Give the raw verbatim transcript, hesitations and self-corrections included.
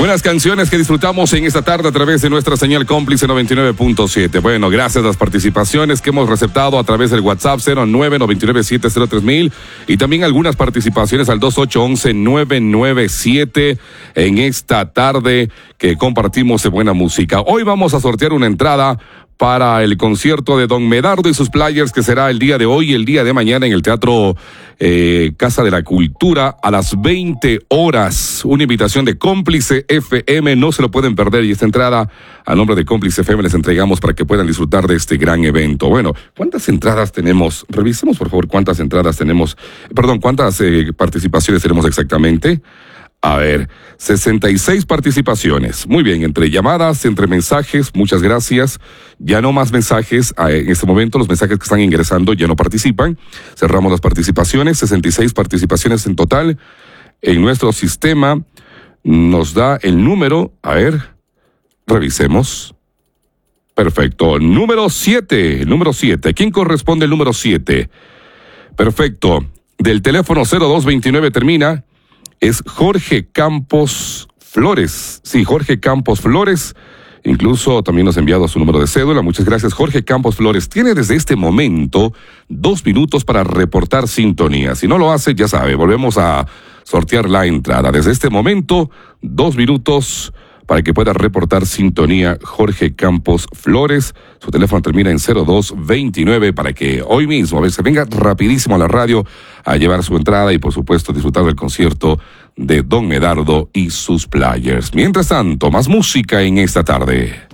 Buenas canciones que disfrutamos en esta tarde a través de nuestra señal cómplice noventa y nueve punto siete. Bueno, gracias a las participaciones que hemos receptado a través del WhatsApp cero nueve nueve nueve siete cero tres mil y también algunas participaciones al dos ocho once nueve nueve siete en esta tarde que compartimos de buena música. Hoy vamos a sortear una entrada para el concierto de Don Medardo y sus Players, que será el día de hoy y el día de mañana en el Teatro eh, Casa de la Cultura a las veinte horas. Una invitación de Cómplice F M, no se lo pueden perder, y esta entrada a nombre de Cómplice F M les entregamos para que puedan disfrutar de este gran evento. Bueno, ¿cuántas entradas tenemos? Revisemos por favor cuántas entradas tenemos, perdón, cuántas eh, participaciones tenemos exactamente. A ver, sesenta y seis participaciones. Muy bien, entre llamadas, entre mensajes, muchas gracias. Ya no más mensajes. En este momento los mensajes que están ingresando ya no participan. Cerramos las participaciones, sesenta y seis participaciones en total. En nuestro sistema nos da el número, a ver, revisemos. Perfecto, número siete, número siete. ¿Quién corresponde el número siete? Perfecto, del teléfono cero dos veintinueve termina. Es Jorge Campos Flores. Sí, Jorge Campos Flores. Incluso también nos ha enviado su número de cédula. Muchas gracias, Jorge Campos Flores. Tiene desde este momento dos minutos para reportar sintonía. Si no lo hace, ya sabe, volvemos a sortear la entrada. Desde este momento, dos minutos para que pueda reportar sintonía Jorge Campos Flores. Su teléfono termina en cero dos veintinueve para que hoy mismo, a ver, se venga rapidísimo a la radio a llevar su entrada y por supuesto disfrutar del concierto de Don Medardo y sus Players. Mientras tanto, más música en esta tarde.